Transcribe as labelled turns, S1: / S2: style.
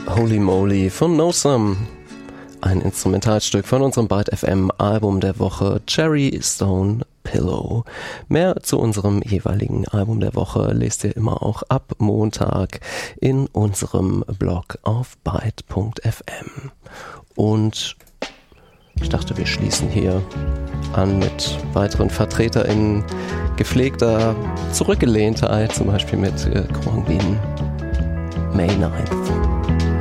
S1: Holy Moly von Nosum. Ein Instrumentalstück von unserem Byte FM Album der Woche Cherry Stone Pillow. Mehr zu unserem jeweiligen Album der Woche lest ihr immer auch ab Montag in unserem Blog auf byte.fm. Und ich dachte, wir schließen hier an mit weiteren VertreterInnen gepflegter Zurückgelehntheit, zum Beispiel mit Khruangbin May 9th.